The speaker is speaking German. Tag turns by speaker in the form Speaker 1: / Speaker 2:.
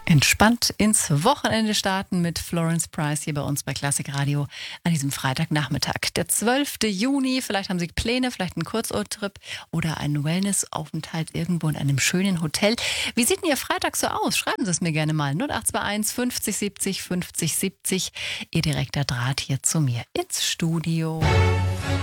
Speaker 1: Entspannt ins Wochenende starten mit Florence Price hier bei uns bei Klassik Radio an diesem Freitagnachmittag. Der 12. Juni, vielleicht haben Sie Pläne, vielleicht einen Kurzurlaubstrip oder einen Wellnessaufenthalt irgendwo in einem schönen Hotel. Wie sieht denn Ihr Freitag so aus? Schreiben Sie es mir gerne mal. 0821 50 70 50 70. Ihr direkter Draht hier zu mir ins Studio.